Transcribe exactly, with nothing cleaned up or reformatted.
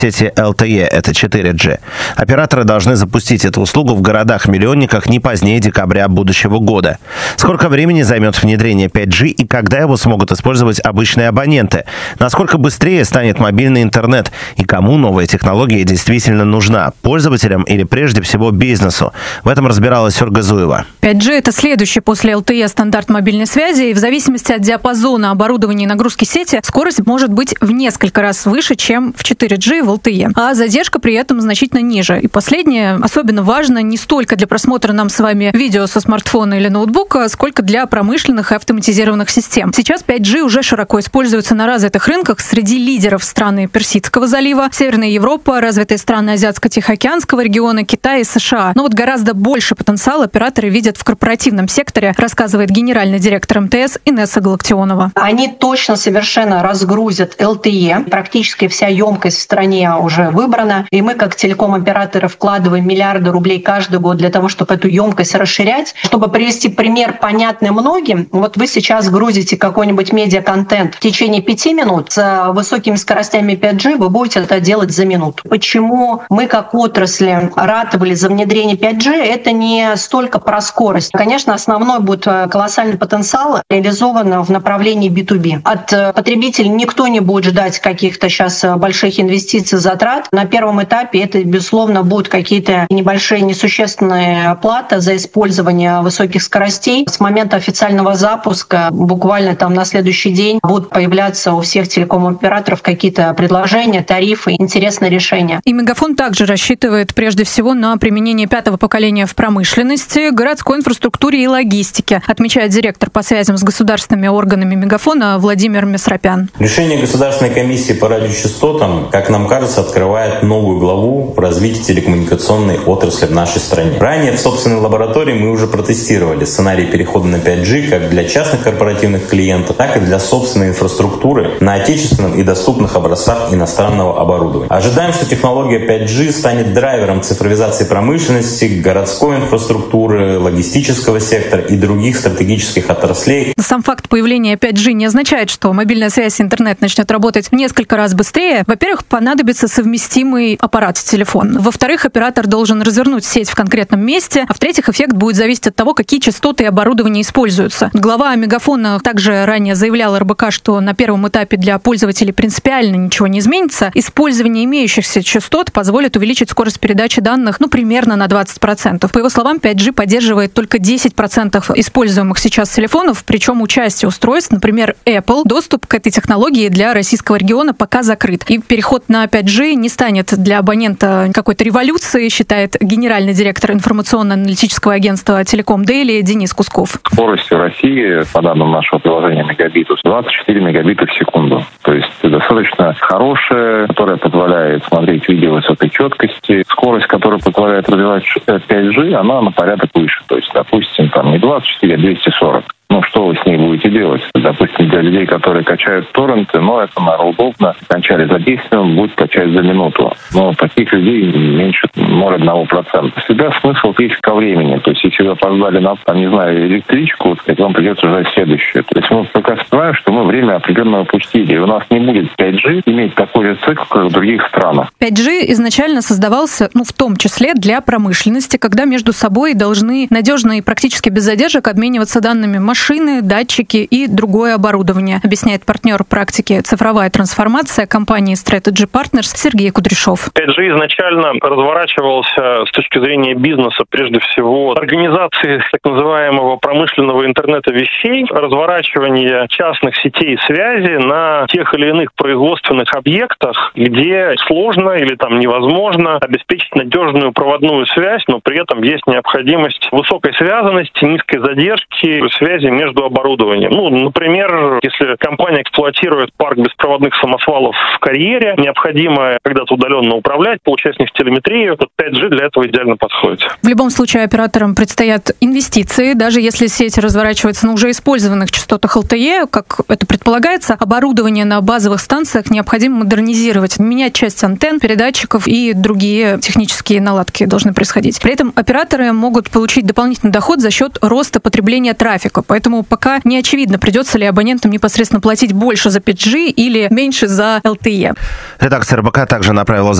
сети эл тэ е, это четыре джи. Операторы должны запустить эту услугу в городах-миллионниках не позднее декабря будущего года. Сколько времени займет внедрение пять джи и когда его смогут использовать обычные абоненты? Насколько быстрее станет мобильный интернет? И кому новая технология действительно нужна? Пользователям или прежде всего бизнесу? В этом разбиралась Ольга Зуева. пять джи – это следующий после эл тэ е стандарт мобильной связи, и в зависимости от диапазона оборудования и нагрузки сети скорость может быть в несколько раз выше, чем в четыре джи в эл тэ е, а задержка при этом значительно ниже. И последнее особенно важно не столько для просмотра нам с вами видео со смартфона или ноутбука, сколько для промышленных и автоматизированных систем. Сейчас пять джи уже широко используется на развитых рынках среди лидеров страны Персидского залива, Северная Европа, развитые страны Азиатско-Тихоокеанского региона, Китай и США. Но вот гораздо больше потенциал операторы видят в корпоративном секторе, рассказывает генеральный директор эм тэ эс Инесса Галактионова. Они точно совершенно разгрузят эл тэ е. Практически вся емкость в стране уже выбрана. И мы, как телеком-операторы, вкладываем миллиарды рублей каждый год для того, чтобы эту емкость расширять. Чтобы привести пример, понятный многим, вот вы сейчас грузите какой-нибудь медиа-контент в течение пяти минут. С высокими скоростями пять джи вы будете это делать за минуту. Почему мы, как отрасли, ратовали за внедрение пять джи? Это не столько про скорость. Конечно, основной будет колоссальный потенциал реализован в направлении би ту би. От потребителей никто не будет ждать каких-то сейчас больших инвестиций, затрат. На первом этапе это, безусловно, будут какие-то небольшие несущественные оплаты за использование высоких скоростей. С момента официального запуска буквально там на следующий день будут появляться у всех телеком-операторов какие-то предложения, тарифы, интересные решения. И Мегафон также рассчитывает прежде всего на применение пятого поколения в промышленности, городской инфраструктуре и логистике, отмечает директор по связям с государственными органами Мегафона Владимир Месропян. Решение Государственной комиссии по радиочастотам, как нам кажется, открывает новую главу в развитии телекоммуникационной отрасли в нашей стране. Ранее в собственной лаборатории мы уже протестировали сценарий перехода на пять джи как для частных корпоративных клиентов, так и для собственной инфраструктуры на отечественном и доступных образцах иностранного оборудования. Ожидаем, что технология пять джи станет драйвером цифровизации промышленности, городской инфраструктуры, логистического сектора и других стратегических отраслей. Сам факт появления пять джи не означает, что мобильная связь и интернет начнет работать в несколько раз быстрее. Во-первых, понадобится совместимый аппарат, телефон. Во-вторых, оператор должен развернуть сеть в конкретном месте. А в-третьих, эффект будет зависеть от того, какие частоты и оборудование используются. Глава Мегафона также ранее заявлял эр бэ ка, что на первом этапе для пользователей принципиально ничего не изменится. Использование имеющихся частот позволит увеличить скорость передачи данных, ну, примерно на двадцать процентов. По его словам, пять джи поддерживает только десять процентов используемых сейчас телефонов, причем у части устройств, например, Apple, доступ к этой технологии для российского региона пока закрыт. И переход на пять джи не станет для абонента какой-то революцией, считает генеральный директор информационно-аналитического агентства «Телеком Дейли» Денис Кусков. Скорость в России, по данным нашего приложения Мегабитус, двадцать четыре мегабита в секунду. То есть достаточно хорошая, которая позволяет смотреть видео высокой четкости. Скорость, которая позволяет развивать пять джи, она на порядок выше. То есть, допустим, там не двадцать четыре, а двести сорок. Ну, что вы с ней будете делать? Допустим, для людей, которые качают торренты, ну, это, наверное, удобно. Качали за десять минут, будет качать за минуту. Но таких людей меньше ноль целых одна процента. Всегда смысл есть ко времени. То есть, если вы опоздали на, там, не знаю, электричку, вот, вам придется ждать следующую. То есть, мы пока понимаем, что мы время определенно упустили. И у нас не будет пять джи иметь такой же цикл, как в других странах. пять джи изначально создавался, ну, в том числе для промышленности, когда между собой должны надежно и практически без задержек обмениваться данными машин, машины, датчики и другое оборудование, объясняет партнер практики «Цифровая трансформация» компании Strategy Partners Сергей Кудряшов. пять джи изначально разворачивался с точки зрения бизнеса, прежде всего, организации так называемого промышленного интернета вещей, разворачивания частных сетей связи на тех или иных производственных объектах, где сложно или там невозможно обеспечить надежную проводную связь, но при этом есть необходимость высокой связанности, низкой задержки, связи между оборудованием. Ну, например, если компания эксплуатирует парк беспроводных самосвалов в карьере, необходимо когда-то удаленно управлять, получать с них телеметрию, то пять джи для этого идеально подходит. В любом случае операторам предстоят инвестиции, даже если сеть разворачивается на уже использованных частотах эл тэ е, как это предполагается, оборудование на базовых станциях необходимо модернизировать, менять часть антенн, передатчиков и другие технические наладки должны происходить. При этом операторы могут получить дополнительный доход за счет роста потребления трафика. Поэтому поэтому пока не очевидно, придется ли абонентам непосредственно платить больше за пять джи или меньше за эл ти и. Редакция эр бэ ка также направила